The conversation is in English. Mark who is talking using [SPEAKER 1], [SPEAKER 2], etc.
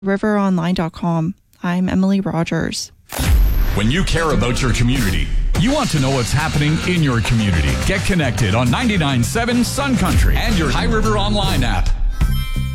[SPEAKER 1] riveronline.com. I'm Emily Rogers.
[SPEAKER 2] When you care about your community, you want to know what's happening in your community. Get connected on 99.7 Sun Country and your High River Online app.